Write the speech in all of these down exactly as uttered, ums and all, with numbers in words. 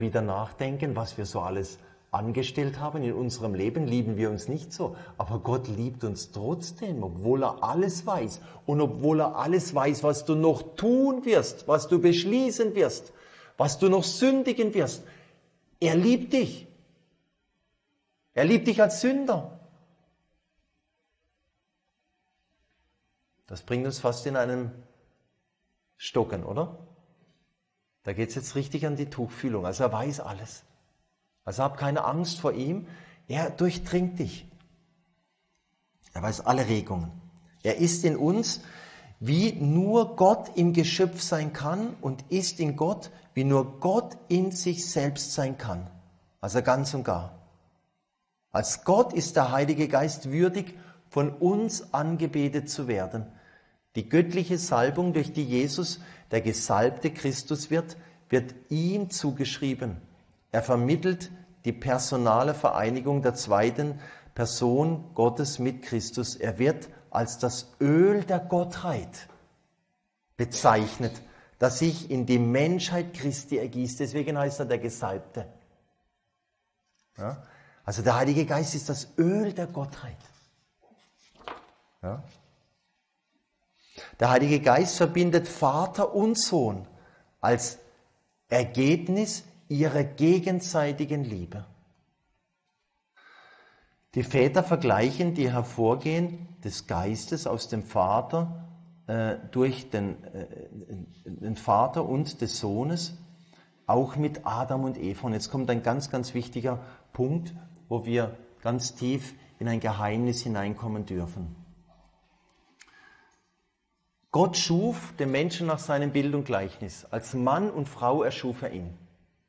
wieder nachdenken, was wir so alles angestellt haben in unserem Leben, lieben wir uns nicht so. Aber Gott liebt uns trotzdem, obwohl er alles weiß. Und obwohl er alles weiß, was du noch tun wirst, was du beschließen wirst, was du noch sündigen wirst. Er liebt dich. Er liebt dich als Sünder. Das bringt uns fast in einen Stocken, oder? Da geht es jetzt richtig an die Tuchfühlung. Also er weiß alles. Also hab keine Angst vor ihm. Er durchdringt dich. Er weiß alle Regungen. Er ist in uns, wie nur Gott im Geschöpf sein kann, und ist in Gott, wie nur Gott in sich selbst sein kann. Also ganz und gar. Als Gott ist der Heilige Geist würdig, von uns angebetet zu werden. Die göttliche Salbung, durch die Jesus der gesalbte Christus wird, wird ihm zugeschrieben. Er vermittelt die personale Vereinigung der zweiten Person Gottes mit Christus. Er wird als das Öl der Gottheit bezeichnet, das sich in die Menschheit Christi ergießt. Deswegen heißt er der Gesalbte. Ja? Also der Heilige Geist ist das Öl der Gottheit. Ja? Der Heilige Geist verbindet Vater und Sohn als Ergebnis ihrer gegenseitigen Liebe. Die Väter vergleichen die Hervorgehen des Geistes aus dem Vater äh, durch den, äh, den Vater und des Sohnes auch mit Adam und Eva. Und jetzt kommt ein ganz, ganz wichtiger Punkt, wo wir ganz tief in ein Geheimnis hineinkommen dürfen. Gott schuf den Menschen nach seinem Bild und Gleichnis. Als Mann und Frau erschuf er ihn.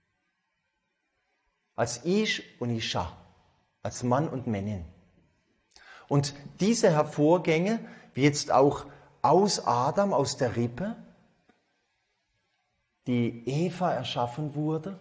Als Ish und Isha. Als Mann und Männin. Und diese Hervorgänge, wie jetzt auch aus Adam, aus der Rippe, die Eva erschaffen wurde,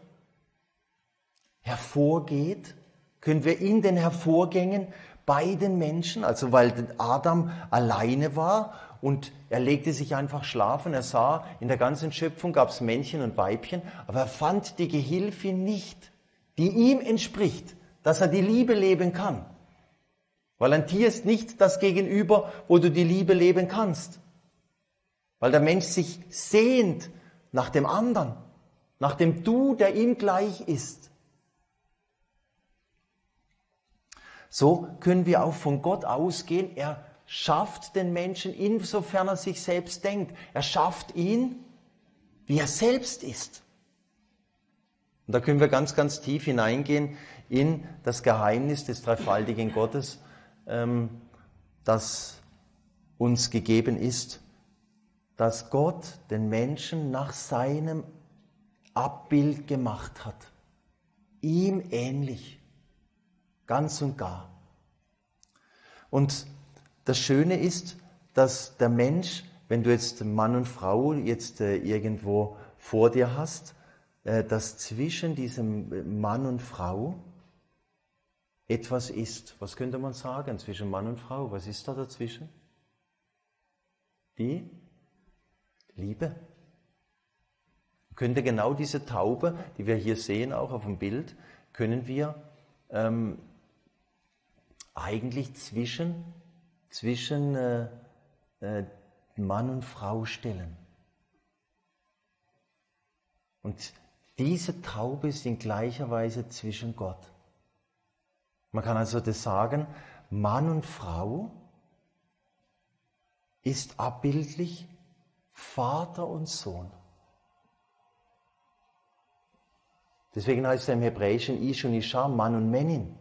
hervorgeht, können wir in den Hervorgängen bei den Menschen, also weil Adam alleine war und er legte sich einfach schlafen, er sah, in der ganzen Schöpfung gab es Männchen und Weibchen, aber er fand die Gehilfin nicht, die ihm entspricht, dass er die Liebe leben kann. Weil ein Tier ist nicht das Gegenüber, wo du die Liebe leben kannst. Weil der Mensch sich sehnt nach dem anderen, nach dem Du, der ihm gleich ist. So können wir auch von Gott ausgehen. Er schafft den Menschen, insofern er sich selbst denkt. Er schafft ihn, wie er selbst ist. Und da können wir ganz, ganz tief hineingehen in das Geheimnis des dreifaltigen Gottes, ähm, das uns gegeben ist, dass Gott den Menschen nach seinem Abbild gemacht hat. Ihm ähnlich. Ganz und gar. Und das Schöne ist, dass der Mensch, wenn du jetzt Mann und Frau jetzt äh, irgendwo vor dir hast, äh, dass zwischen diesem Mann und Frau etwas ist. Was könnte man sagen zwischen Mann und Frau? Was ist da dazwischen? Die Liebe. Man könnte genau diese Taube, die wir hier sehen, auch auf dem Bild, können wir ähm, eigentlich zwischen, zwischen äh, äh, Mann und Frau stellen. Und diese Taube ist in gleicher Weise zwischen Gott. Man kann also das sagen, Mann und Frau ist abbildlich Vater und Sohn. Deswegen heißt er im Hebräischen Ish und Isha, Mann und Männin.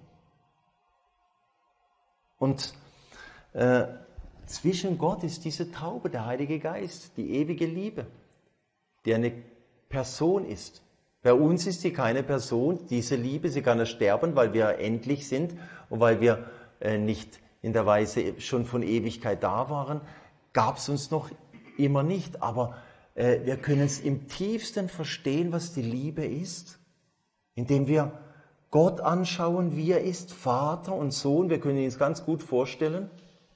Und äh, zwischen Gott ist diese Taube, der Heilige Geist, die ewige Liebe, die eine Person ist. Bei uns ist sie keine Person, diese Liebe, sie kann ersterben, weil wir endlich sind und weil wir äh, nicht in der Weise schon von Ewigkeit da waren, gab es uns noch immer nicht. Aber äh, wir können es im tiefsten verstehen, was die Liebe ist, indem wir Gott anschauen, wie er ist, Vater und Sohn, wir können ihn uns ganz gut vorstellen,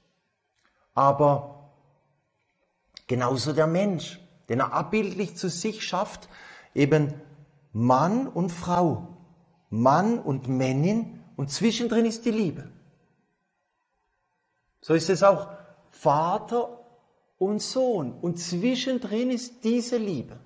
aber genauso der Mensch, den er abbildlich zu sich schafft, eben Mann und Frau, Mann und Männin und zwischendrin ist die Liebe. So ist es auch Vater und Sohn und zwischendrin ist diese Liebe.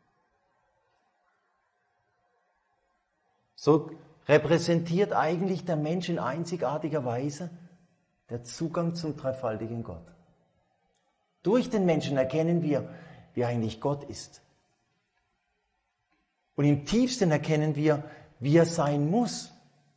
So repräsentiert eigentlich der Mensch in einzigartiger Weise der Zugang zum dreifaltigen Gott. Durch den Menschen erkennen wir, wie eigentlich Gott ist. Und im tiefsten erkennen wir, wie er sein muss,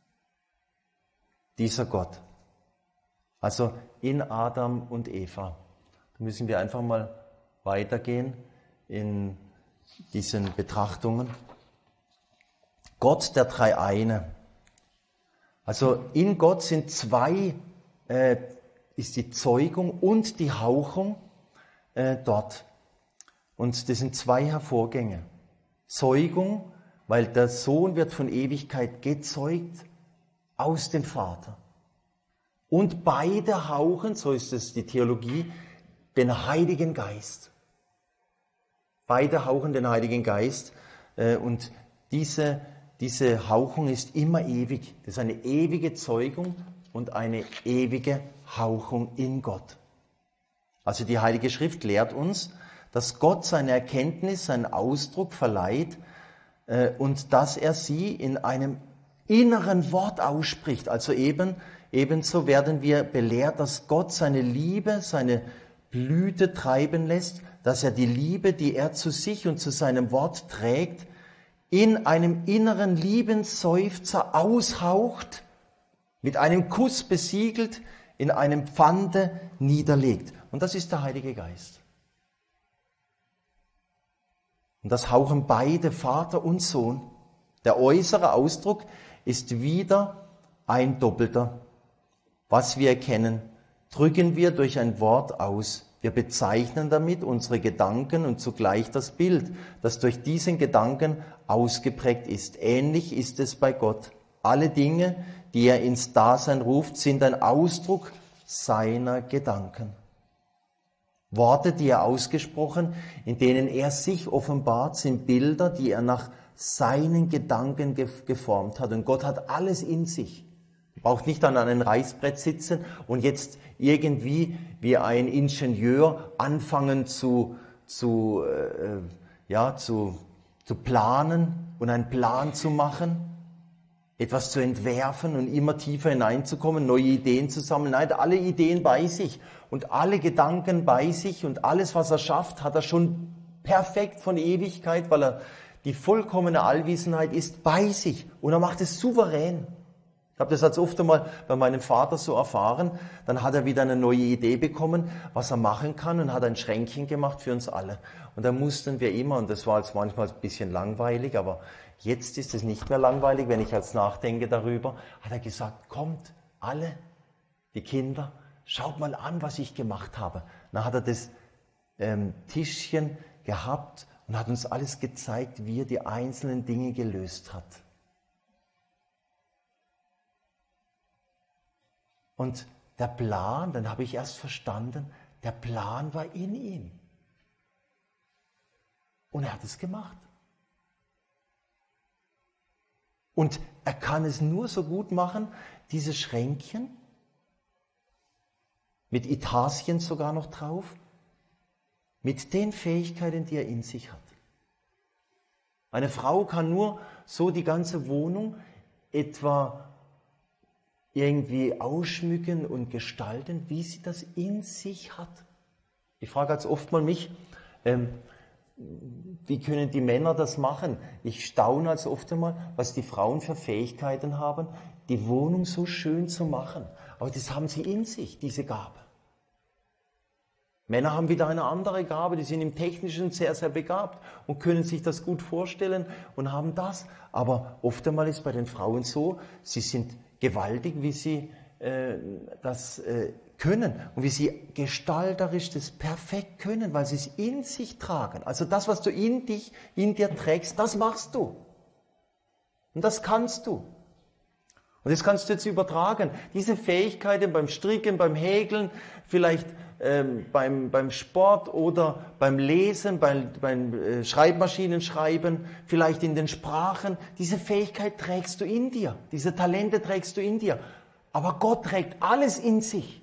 dieser Gott. Also in Adam und Eva. Da müssen wir einfach mal weitergehen in diesen Betrachtungen. Gott, der Dreieine. Also in Gott sind zwei, äh, ist die Zeugung und die Hauchung äh, dort. Und das sind zwei Hervorgänge. Zeugung, weil der Sohn wird von Ewigkeit gezeugt aus dem Vater. Und beide hauchen, so ist es die Theologie, den Heiligen Geist. Beide hauchen den Heiligen Geist äh, und diese Diese Hauchung ist immer ewig. Das ist eine ewige Zeugung und eine ewige Hauchung in Gott. Also die Heilige Schrift lehrt uns, dass Gott seine Erkenntnis, seinen Ausdruck verleiht äh, und dass er sie in einem inneren Wort ausspricht. Also eben, ebenso werden wir belehrt, dass Gott seine Liebe, seine Blüte treiben lässt, dass er die Liebe, die er zu sich und zu seinem Wort trägt, in einem inneren Liebensseufzer aushaucht, mit einem Kuss besiegelt, in einem Pfande niederlegt. Und das ist der Heilige Geist. Und das hauchen beide, Vater und Sohn. Der äußere Ausdruck ist wieder ein doppelter. Was wir erkennen, drücken wir durch ein Wort aus. Wir bezeichnen damit unsere Gedanken und zugleich das Bild, das durch diesen Gedanken ausgeprägt ist. Ähnlich ist es bei Gott. Alle Dinge, die er ins Dasein ruft, sind ein Ausdruck seiner Gedanken. Worte, die er ausgesprochen, in denen er sich offenbart, sind Bilder, die er nach seinen Gedanken geformt hat. Und Gott hat alles in sich. Er braucht nicht an einem Reißbrett sitzen und jetzt irgendwie wie ein Ingenieur anfangen zu, zu, äh, ja, zu, zu planen und einen Plan zu machen, etwas zu entwerfen und immer tiefer hineinzukommen, neue Ideen zu sammeln. Nein, alle Ideen bei sich und alle Gedanken bei sich und alles, was er schafft, hat er schon perfekt von Ewigkeit, weil er die vollkommene Allwissenheit ist bei sich und er macht es souverän. Ich habe das als oft einmal bei meinem Vater so erfahren. Dann hat er wieder eine neue Idee bekommen, was er machen kann und hat ein Schränkchen gemacht für uns alle. Und da mussten wir immer, und das war jetzt manchmal ein bisschen langweilig, aber jetzt ist es nicht mehr langweilig, wenn ich jetzt nachdenke darüber, hat er gesagt, kommt alle, die Kinder, schaut mal an, was ich gemacht habe. Dann hat er das ähm, Tischchen gehabt und hat uns alles gezeigt, wie er die einzelnen Dinge gelöst hat. Und der Plan, dann habe ich erst verstanden, der Plan war in ihm. Und er hat es gemacht. Und er kann es nur so gut machen, diese Schränkchen, mit Itasien sogar noch drauf, mit den Fähigkeiten, die er in sich hat. Eine Frau kann nur so die ganze Wohnung etwa irgendwie ausschmücken und gestalten, wie sie das in sich hat. Ich frage jetzt oft mal mich, ähm, wie können die Männer das machen? Ich staune also oft einmal, was die Frauen für Fähigkeiten haben, die Wohnung so schön zu machen. Aber das haben sie in sich, diese Gabe. Männer haben wieder eine andere Gabe, die sind im Technischen sehr, sehr begabt und können sich das gut vorstellen und haben das. Aber oft einmal ist bei den Frauen so, sie sind gewaltig, wie sie äh, das äh, können und wie sie gestalterisch das perfekt können, weil sie es in sich tragen. Also das, was du in dich, in dir trägst, das machst du. Und das kannst du. Und das kannst du jetzt übertragen. Diese Fähigkeiten beim Stricken, beim Häkeln, vielleicht ähm, beim, beim Sport oder beim Lesen, beim, beim äh, Schreibmaschinenschreiben, vielleicht in den Sprachen. Diese Fähigkeit trägst du in dir, diese Talente trägst du in dir. Aber Gott trägt alles in sich.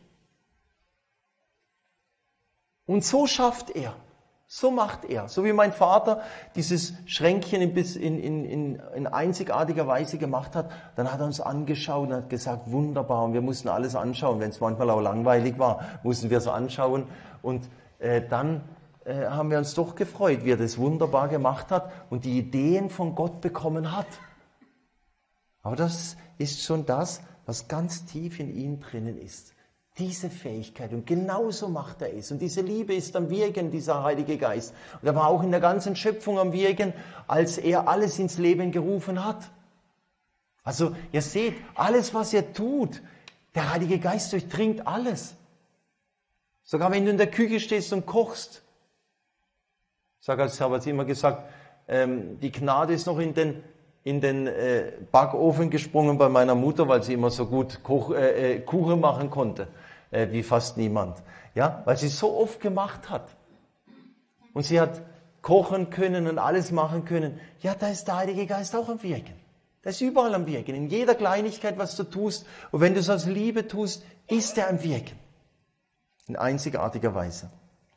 Und so schafft er. So macht er. So wie mein Vater dieses Schränkchen in, in, in, in einzigartiger Weise gemacht hat, dann hat er uns angeschaut und hat gesagt, wunderbar. Und wir mussten alles anschauen. Wenn es manchmal auch langweilig war, mussten wir es anschauen. Und äh, dann äh, haben wir uns doch gefreut, wie er das wunderbar gemacht hat und die Ideen von Gott bekommen hat. Aber das ist schon das, was ganz tief in ihm drinnen ist. Diese Fähigkeit. Und genauso macht er es. Und diese Liebe ist am Wirken, dieser Heilige Geist. Und er war auch in der ganzen Schöpfung am Wirken, als er alles ins Leben gerufen hat. Also, ihr seht, alles, was er tut, der Heilige Geist durchdringt alles. Sogar wenn du in der Küche stehst und kochst. Ich habe jetzt immer gesagt, ähm, die Gnade ist noch in den in den äh, Backofen gesprungen bei meiner Mutter, weil sie immer so gut Koch, äh, Kuchen machen konnte, äh, wie fast niemand. Ja, weil sie so oft gemacht hat. Und sie hat kochen können und alles machen können. Ja, da ist der Heilige Geist auch am Wirken. Der ist überall am Wirken. In jeder Kleinigkeit, was du tust. Und wenn du es aus Liebe tust, ist er am Wirken. In einzigartiger Weise.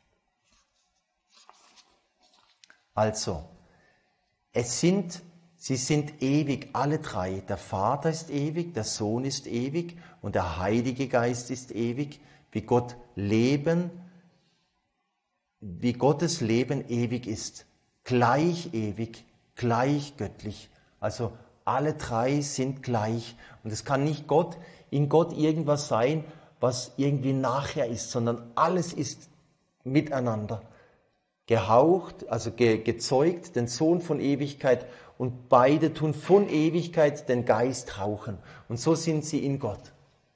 Also, es sind Sie sind ewig, alle drei. Der Vater ist ewig, der Sohn ist ewig und der Heilige Geist ist ewig. Wie Gott Leben, wie Gottes Leben ewig ist. Gleich ewig, gleich göttlich. Also alle drei sind gleich. Und es kann nicht Gott, in Gott irgendwas sein, was irgendwie nachher ist, sondern alles ist miteinander. Gehaucht, also ge, gezeugt, den Sohn von Ewigkeit. Und beide tun von Ewigkeit den Geist hauchen. Und so sind sie in Gott.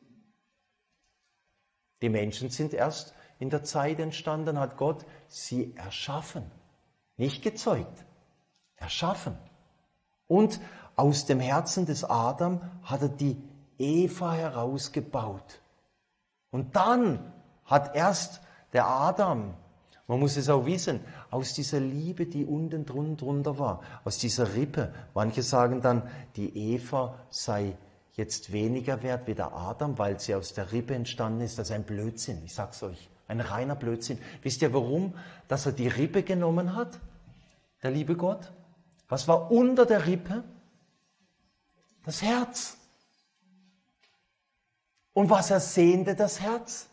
Die Menschen sind erst in der Zeit entstanden, hat Gott sie erschaffen. Nicht gezeugt, erschaffen. Und aus dem Herzen des Adam hat er die Eva herausgebaut. Und dann hat erst der Adam, man muss es auch wissen, aus dieser Liebe, die unten drunter war, aus dieser Rippe. Manche sagen dann, die Eva sei jetzt weniger wert wie der Adam, weil sie aus der Rippe entstanden ist. Das ist ein Blödsinn, ich sag's euch, ein reiner Blödsinn. Wisst ihr warum? Dass er die Rippe genommen hat, der liebe Gott? Was war unter der Rippe? Das Herz. Und was ersehnte das Herz?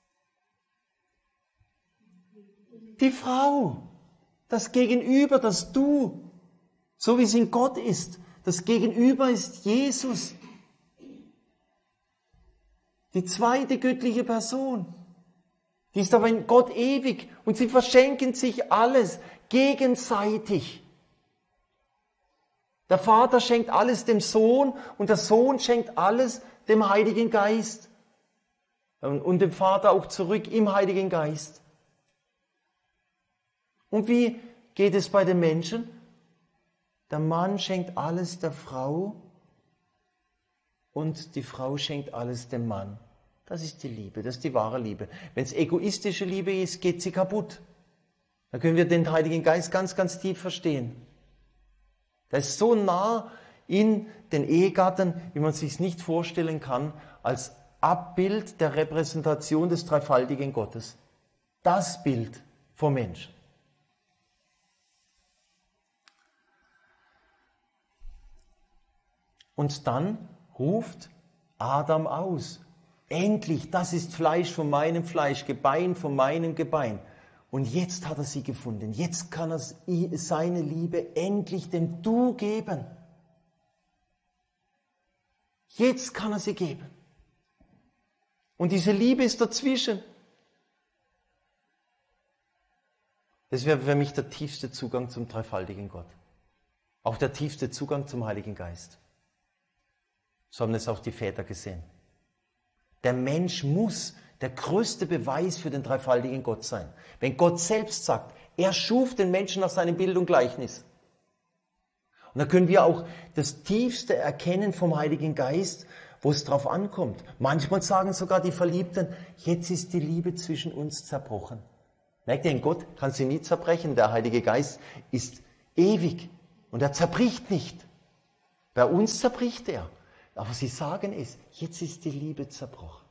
Die Frau, das Gegenüber, das Du, so wie es in Gott ist. Das Gegenüber ist Jesus. Die zweite göttliche Person. Die ist aber in Gott ewig und sie verschenken sich alles gegenseitig. Der Vater schenkt alles dem Sohn und der Sohn schenkt alles dem Heiligen Geist. Und dem Vater auch zurück im Heiligen Geist. Und wie geht es bei den Menschen? Der Mann schenkt alles der Frau und die Frau schenkt alles dem Mann. Das ist die Liebe, das ist die wahre Liebe. Wenn es egoistische Liebe ist, geht sie kaputt. Dann können wir den Heiligen Geist ganz, ganz tief verstehen. Der ist so nah in den Ehegatten, wie man es sich nicht vorstellen kann, als Abbild der Repräsentation des dreifaltigen Gottes. Das Bild vom Menschen. Und dann ruft Adam aus. Endlich, das ist Fleisch von meinem Fleisch, Gebein von meinem Gebein. Und jetzt hat er sie gefunden. Jetzt kann er seine Liebe endlich dem Du geben. Jetzt kann er sie geben. Und diese Liebe ist dazwischen. Das wäre für mich der tiefste Zugang zum dreifaltigen Gott. Auch der tiefste Zugang zum Heiligen Geist. So haben es auch die Väter gesehen. Der Mensch muss der größte Beweis für den dreifaltigen Gott sein. Wenn Gott selbst sagt, er schuf den Menschen nach seinem Bild und Gleichnis. Und da können wir auch das Tiefste erkennen vom Heiligen Geist, wo es drauf ankommt. Manchmal sagen sogar die Verliebten, jetzt ist die Liebe zwischen uns zerbrochen. Merkt ihr, in Gott kann sie nie zerbrechen. Der Heilige Geist ist ewig und er zerbricht nicht. Bei uns zerbricht er. Aber sie sagen es, jetzt ist die Liebe zerbrochen.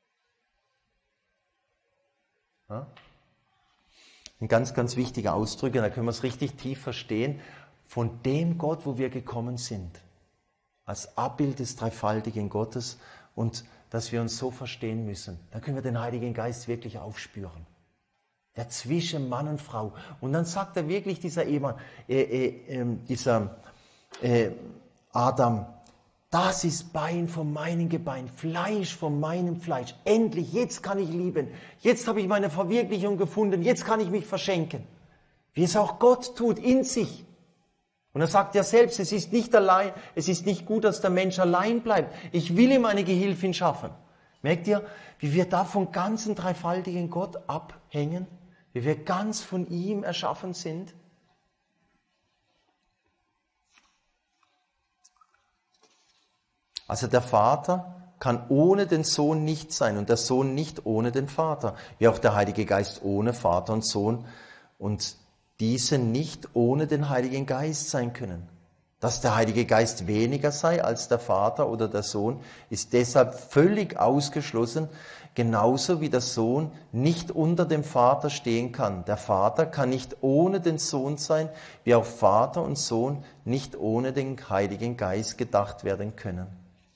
Ja? Ein ganz, ganz wichtiger Ausdruck, da können wir es richtig tief verstehen, von dem Gott, wo wir gekommen sind, als Abbild des dreifaltigen Gottes und dass wir uns so verstehen müssen. Da können wir den Heiligen Geist wirklich aufspüren. Der zwischen Mann und Frau. Und dann sagt er wirklich, dieser Ehemann, äh, äh, äh, dieser äh, Adam, das ist Bein von meinem Gebein, Fleisch von meinem Fleisch. Endlich, jetzt kann ich lieben. Jetzt habe ich meine Verwirklichung gefunden. Jetzt kann ich mich verschenken. Wie es auch Gott tut, in sich. Und er sagt ja selbst, es ist nicht allein, es ist nicht gut, dass der Mensch allein bleibt. Ich will ihm eine Gehilfin schaffen. Merkt ihr, wie wir da vom ganzen dreifaltigen Gott abhängen? Wie wir ganz von ihm erschaffen sind? Also der Vater kann ohne den Sohn nicht sein und der Sohn nicht ohne den Vater. Wie auch der Heilige Geist ohne Vater und Sohn und diese nicht ohne den Heiligen Geist sein können. Dass der Heilige Geist weniger sei als der Vater oder der Sohn, ist deshalb völlig ausgeschlossen, genauso wie der Sohn nicht unter dem Vater stehen kann. Der Vater kann nicht ohne den Sohn sein, wie auch Vater und Sohn nicht ohne den Heiligen Geist gedacht werden können.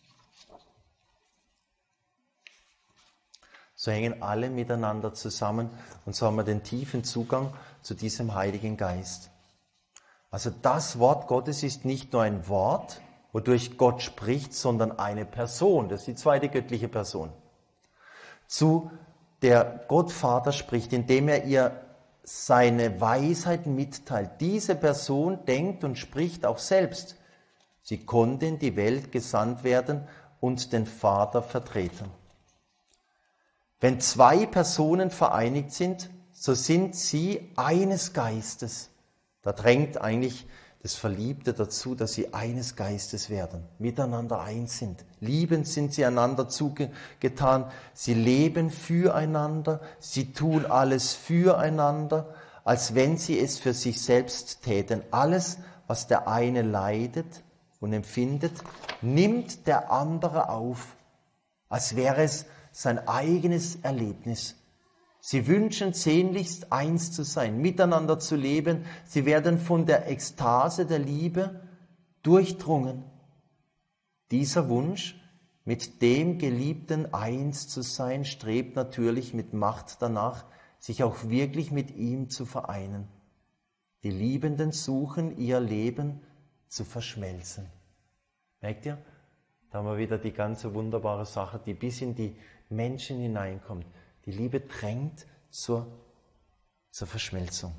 So hängen alle miteinander zusammen und so haben wir den tiefen Zugang zu diesem Heiligen Geist. Also das Wort Gottes ist nicht nur ein Wort, wodurch Gott spricht, sondern eine Person. Das ist die zweite göttliche Person. Zu der Gott Vater spricht, indem er ihr seine Weisheit mitteilt. Diese Person denkt und spricht auch selbst. Sie konnte in die Welt gesandt werden und den Vater vertreten. Wenn zwei Personen vereinigt sind, so sind sie eines Geistes. Da drängt eigentlich das Verliebte dazu, dass sie eines Geistes werden, miteinander eins sind. Liebend sind sie einander zugetan, sie leben füreinander, sie tun alles füreinander, als wenn sie es für sich selbst täten. Alles, was der eine leidet und empfindet, nimmt der andere auf, als wäre es sein eigenes Erlebnis. Sie wünschen sehnlichst eins zu sein, miteinander zu leben. Sie werden von der Ekstase der Liebe durchdrungen. Dieser Wunsch, mit dem Geliebten eins zu sein, strebt natürlich mit Macht danach, sich auch wirklich mit ihm zu vereinen. Die Liebenden suchen, ihr Leben zu verschmelzen. Merkt ihr? Da haben wir wieder die ganze wunderbare Sache, die bis in die Menschen hineinkommt. Die Liebe drängt zur, zur Verschmelzung.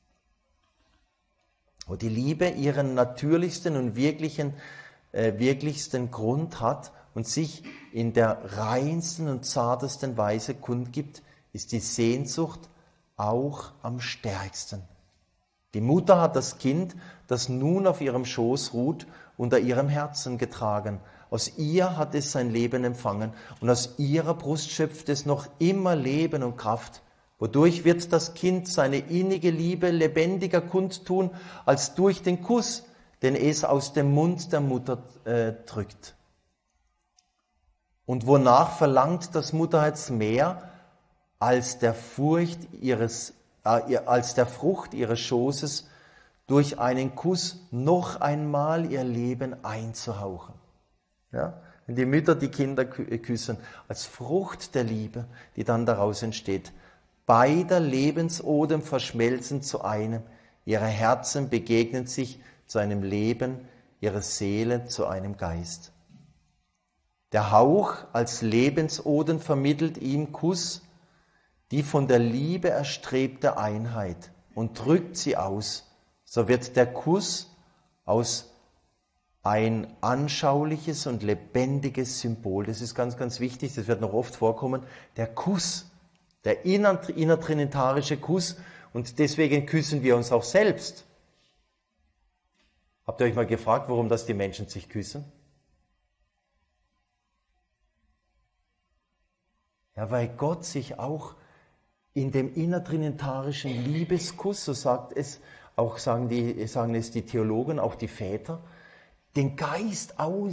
Wo die Liebe ihren natürlichsten und wirklichen, äh, wirklichsten Grund hat und sich in der reinsten und zartesten Weise kundgibt, ist die Sehnsucht auch am stärksten. Die Mutter hat das Kind, das nun auf ihrem Schoß ruht, unter ihrem Herzen getragen. Aus ihr hat es sein Leben empfangen und aus ihrer Brust schöpft es noch immer Leben und Kraft. Wodurch wird das Kind seine innige Liebe lebendiger kundtun, als durch den Kuss, den es aus dem Mund der Mutter äh, drückt. Und wonach verlangt das Mutterherz mehr, als der Furcht ihres, äh, als der Frucht ihres Schoßes durch einen Kuss noch einmal ihr Leben einzuhauchen. Ja? Wenn die Mütter die Kinder küssen, als Frucht der Liebe, die dann daraus entsteht. Beider Lebensodem verschmelzen zu einem, ihre Herzen begegnen sich zu einem Leben, ihre Seele zu einem Geist. Der Hauch als Lebensodem vermittelt ihm Kuss, die von der Liebe erstrebte Einheit und drückt sie aus. So wird der Kuss aus ein anschauliches und lebendiges Symbol. Das ist ganz, ganz wichtig, das wird noch oft vorkommen. Der Kuss, der innertrinitarische Kuss, und deswegen küssen wir uns auch selbst. Habt ihr euch mal gefragt, warum das die Menschen sich küssen? Ja, weil Gott sich auch in dem innertrinitarischen Liebeskuss, so sagt es, auch sagen, die, sagen es die Theologen, auch die Väter, den Geist